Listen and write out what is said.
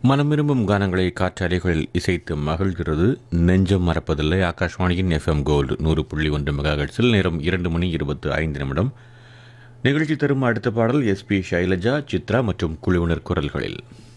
மனம் விரும்பும் கானங்களை காற்றாலைகளில் இசைத்து மகிழ்கிறது. நெஞ்சம் மறப்பதில்லை. ஆகாஷ்வாணியின் FM கோல்டு 100.1 மெகாஹெர்ட்ஸில் நேரம் 2 மணி 25 நிமிடம். நிகழ்ச்சி தரும் அடுத்த பாடல் SP ஷைலஜா, சித்ரா மற்றும் குழுவினர் குரல்களில்.